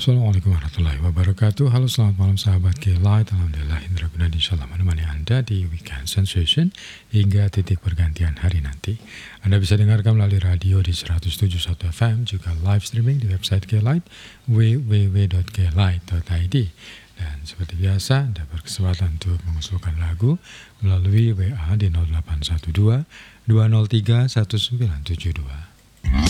Assalamualaikum warahmatullahi wabarakatuh. Halo, selamat malam sahabat K-Light. Alhamdulillah Indra Gunadi insyaAllah menemani Anda di Weekend Sensation hingga titik pergantian hari nanti. Anda bisa dengarkan melalui radio di 107.1 FM, juga live streaming di website K-Light www.klight.id. Dan seperti biasa, Anda berkesempatan untuk mengusulkan lagu melalui WA di 0812 203 1972.